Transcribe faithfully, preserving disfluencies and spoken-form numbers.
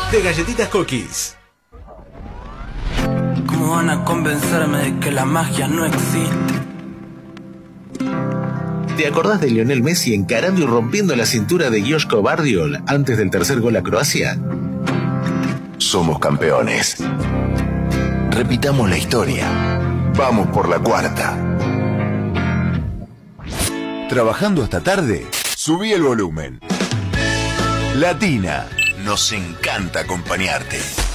de Galletitas Cookies. ¿Cómo van a convencerme de que la magia no existe? ¿Te acordás de Lionel Messi encarando y rompiendo la cintura de Joško Bardiol antes del tercer gol a Croacia? Somos campeones. Repitamos la historia. Vamos por la cuarta. ¿Trabajando hasta tarde? Subí el volumen. Latina. Nos encanta acompañarte.